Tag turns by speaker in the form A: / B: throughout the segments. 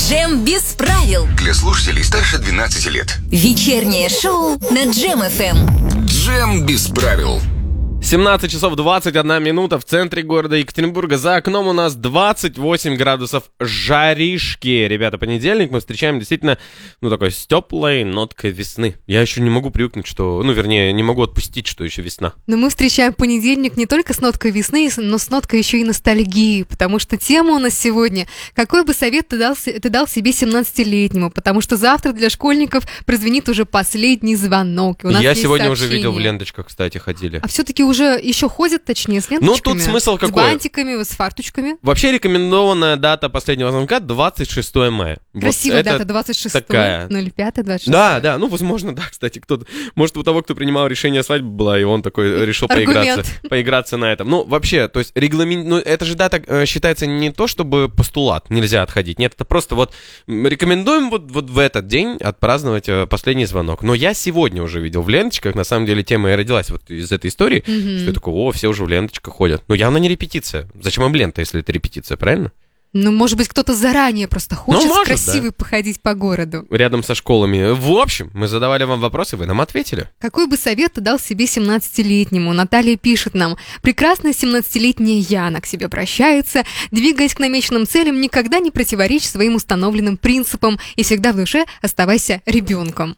A: Джем без правил.
B: Для слушателей старше 12 лет.
A: Вечернее шоу на Джем ФМ.
B: Джем без правил.
C: 17 часов 21 минута в центре города Екатеринбурга. За окном у нас 28 градусов жаришки. Ребята, понедельник мы встречаем действительно, такой с теплой ноткой весны. Я еще не могу привыкнуть, что, не могу отпустить, что еще весна.
D: Но мы встречаем понедельник не только с ноткой весны, но с ноткой еще и ностальгии, потому что тема у нас сегодня: какой бы совет ты дал себе 17-летнему, потому что завтра для школьников прозвенит уже последний звонок. И у нас
C: Я
D: есть
C: сегодня уже
D: сообщение.
C: видел, в ленточках, кстати, ходили.
D: А все-таки уже еще ходят, точнее, с ленточками?
C: Тут смысл какой?
D: С бантиками, с фарточками.
C: Вообще рекомендованная дата последнего звонка 26 мая.
D: Красивая дата, 26
C: такая.
D: 05-26.
C: Да, кстати, кто-то, может, у того, кто принимал решение свадьбы была, и он такой решил поиграться на этом. Вообще, то есть эта же дата считается не то, чтобы постулат, нельзя отходить. Нет, это просто рекомендуем вот в этот день отпраздновать последний звонок. Но я сегодня уже видел в ленточках, на самом деле тема и родилась вот из этой истории, что я такой, все уже в ленточках ходят. Явно не репетиция. Зачем им лента, если это репетиция, правильно?
D: Может быть, кто-то заранее просто хочет красивый походить по городу.
C: Рядом со школами. В общем, мы задавали вам вопросы, вы нам ответили.
D: Какой бы совет ты дал себе 17-летнему? Наталья пишет нам: прекрасная 17-летняя Яна к себе обращается, двигаясь к намеченным целям, никогда не противоречь своим установленным принципам и всегда в душе оставайся ребенком.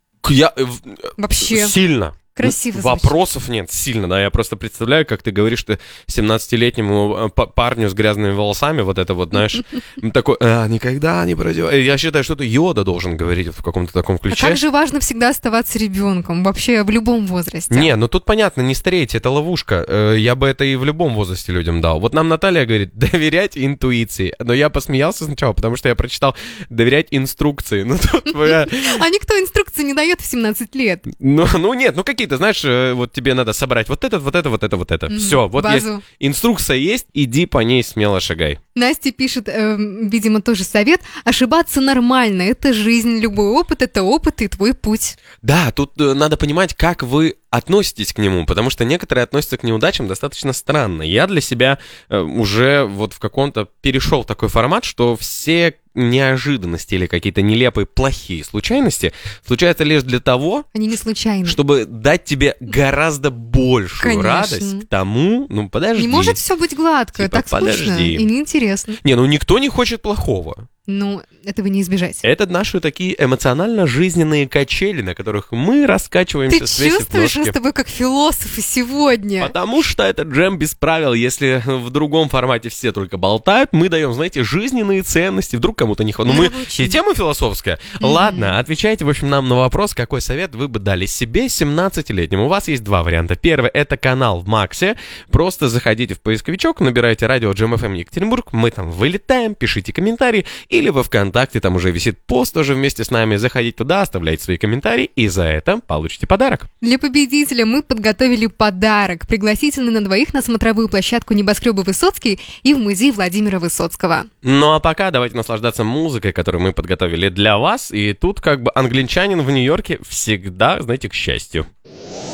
D: Вообще.
C: Сильно.
D: Красиво звучит.
C: Вопросов нет, сильно, да. Я просто представляю, как ты говоришь, что 17-летнему парню с грязными волосами, знаешь, такой, никогда не пройдет. Я считаю, что это Йода должен говорить в каком-то таком ключе.
D: А как же важно всегда оставаться ребенком, вообще в любом возрасте.
C: Не, тут понятно, не старейте, это ловушка. Я бы это и в любом возрасте людям дал. Вот нам Наталья говорит, доверять интуиции. Но я посмеялся сначала, потому что я прочитал доверять инструкции.
D: А никто инструкции не дает в 17 лет.
C: Нет, какие-то, знаешь, тебе надо собрать вот это. Все,
D: базу.
C: Есть инструкция есть, иди по ней смело шагай.
D: Настя пишет, видимо, тоже совет: ошибаться нормально, это жизнь, любой опыт — это опыт и твой путь.
C: Да, тут надо понимать, как вы относитесь к нему, потому что некоторые относятся к неудачам достаточно странно. Я для себя уже в каком-то перешел такой формат, что все неожиданности или какие-то нелепые, плохие случайности случаются лишь для того,
D: они не случайны,
C: чтобы дать тебе гораздо большую радость к тому, подожди.
D: Не может все быть гладко, так скучно и неинтересно.
C: Никто не хочет плохого.
D: Этого не избежать.
C: Это наши такие эмоционально-жизненные качели, на которых мы раскачиваемся.
D: Ты чувствуешь, что с тобой как философы сегодня?
C: Потому что это джем без правил. Если в другом формате все только болтают, мы даем, жизненные ценности. Вдруг кому-то не хватит. И тема философская. Ладно, отвечайте, нам на вопрос, какой совет вы бы дали себе 17-летнему. У вас есть два варианта. Первый — это канал в Максе. Просто заходите в поисковичок, набирайте радио Джем ФМ Екатеринбург. Мы там вылетаем, пишите комментарии. Или во ВКонтакте, там уже висит пост тоже вместе с нами. Заходите туда, оставляйте свои комментарии, и за это получите подарок.
D: Для победителя мы подготовили подарок. Пригласительный на двоих на смотровую площадку небоскреба Высоцкий и в музей Владимира Высоцкого.
C: А пока давайте наслаждаться музыкой, которую мы подготовили для вас. И тут англичанин в Нью-Йорке всегда, к счастью.